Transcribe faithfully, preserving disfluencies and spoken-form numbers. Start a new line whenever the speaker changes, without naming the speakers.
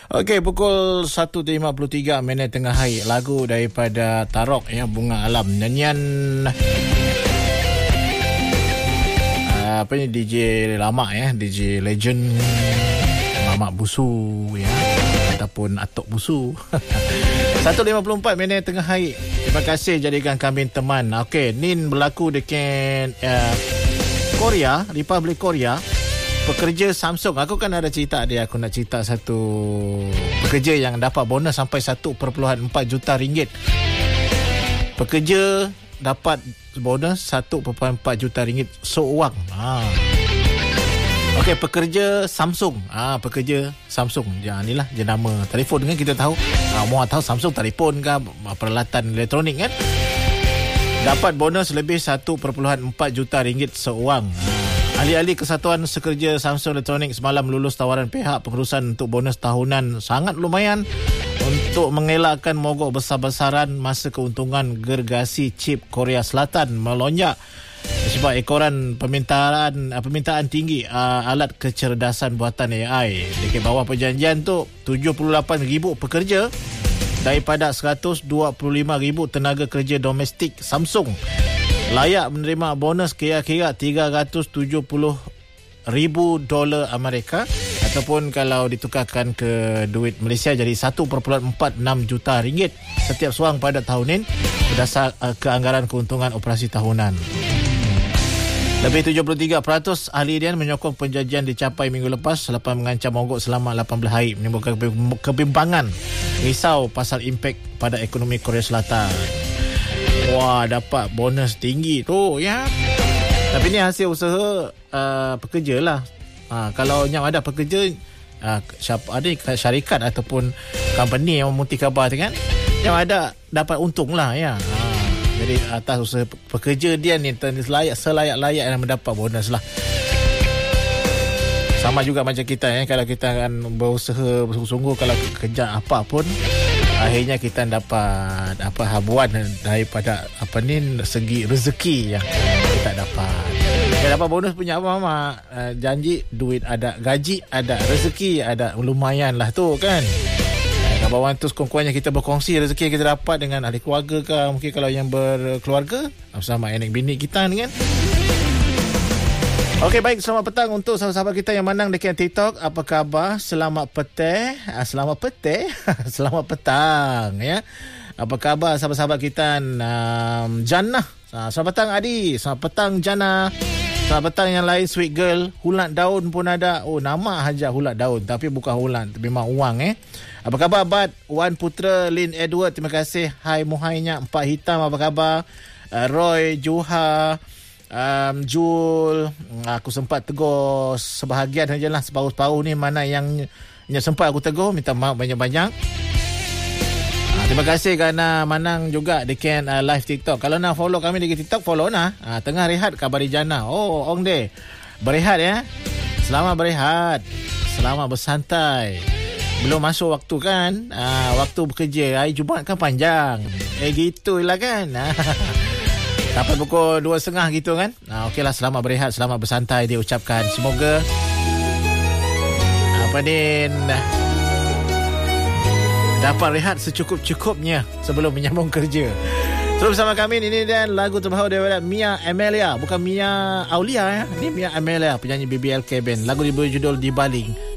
Okey, pukul satu lima puluh tiga minit tengah hari. Lagu daripada Tarok ya, Bunga Alam. Nyanyian uh, apa ni, D J lama ya, D J legend Mamak Busu ya, ataupun Atok Busu. satu lima puluh empat minit tengah hari. Terima kasih jadikan kami teman. Okey, Nin berlaku dekat uh, Korea, Republik Korea. Pekerja Samsung. Aku kan ada cerita dia. Aku nak cerita satu pekerja yang dapat bonus sampai satu perpuluhan empat juta ringgit. Pekerja dapat bonus satu perpuluhan empat juta ringgit seuang. Ha. Okey, pekerja Samsung. Ah, ha, pekerja Samsung. Ya, inilah jenama telefon kan kita tahu. Ha, mau tahu Samsung telefon ke peralatan elektronik kan? Dapat bonus lebih satu perpuluhan empat juta ringgit seuang. Ha. Ahli-ahli Kesatuan Sekerja Samsung Elektronik semalam lulus tawaran pihak pengurusan untuk bonus tahunan sangat lumayan untuk mengelakkan mogok besar-besaran masa keuntungan gergasi chip Korea Selatan melonjak sebab ekoran permintaan permintaan tinggi uh, alat kecerdasan buatan A I. Di bawah perjanjian tu tujuh puluh lapan ribu pekerja daripada seratus dua puluh lima ribu tenaga kerja domestik Samsung layak menerima bonus kira-kira tiga ratus tujuh puluh ribu dolar Amerika ataupun kalau ditukarkan ke duit Malaysia jadi satu perpuluhan empat enam juta ringgit setiap suang pada tahun ini berdasar uh, keanggaran keuntungan operasi tahunan. Lebih tujuh puluh tiga peratus ahli harian menyokong perjanjian dicapai minggu lepas selepas mengancam mogok selama lapan belas hari menimbulkan kebimbangan risau pasal impak pada ekonomi Korea Selatan. Wah, dapat bonus tinggi tu ya. Tapi ni hasil usaha uh, pekerja lah. Uh, kalau yang ada pekerja uh, siapa ada syarikat ataupun company yang memuti khabar tu kan, yang ada dapat untung lah ya. Uh, jadi atas usaha pekerja dia ni layak selayak-layak yang mendapat bonus lah. Sama juga macam kita ya, kalau kita akan berusaha bersungguh-sungguh kalau kerja apa pun akhirnya kita dapat apa habuan daripada apa ni segi rezeki yang kita dapat. Kita dapat bonus punya apa mama? Uh, janji duit ada, gaji ada, rezeki ada, lumayan lah tu kan. Uh, bawaan tu sekurang-kurangnya kita berkongsi rezeki yang kita dapat dengan ahli keluarga ke, mungkin kalau yang berkeluarga bersama anak bini kita ni kan. Okey, baik, selamat petang untuk sahabat-sahabat kita yang menang dekat TikTok. Apa khabar? Selamat petang. Selamat petang. Selamat petang ya. Apa khabar sahabat-sahabat kita? Um, Jannah. Selamat petang Adi. Selamat petang Jannah. Selamat petang yang lain, Sweet Girl. Hulat daun pun ada. Oh, nama aja hulat daun tapi bukan hulat, memang uang eh. Apa khabar Bad? Wan Putra, Lin Edward, terima kasih. Hai Muhainya, Empat Hitam, apa khabar? Uh, Roy, Juha, Um, Jul, aku sempat tegur sebahagian saja lah, separuh-separuh ni mana yang, yang sempat aku tegur, minta maaf banyak-banyak. uh, Terima kasih kerana Manang juga dekat uh, live TikTok. Kalau nak follow kami di TikTok, follow nah. uh, Tengah rehat kabari Jana. Oh, Ong De berehat ya. Selamat berehat, selamat bersantai. Belum masuk waktu kan, uh, waktu bekerja hari Jumaat kan panjang. Eh gitulah kan. Sampai pukul dua setengah gitu kan. Nah, okeylah, selamat berehat, selamat bersantai dia ucapkan. Semoga apa ni dapat rehat secukup-cukupnya sebelum menyambung kerja. Terus bersama kami ini dan lagu terbaru daripada Mia Amelia, bukan Mia Aulia ya. Ini Mia Amelia, penyanyi B B L K Band. Lagu diberi judul Di Baling.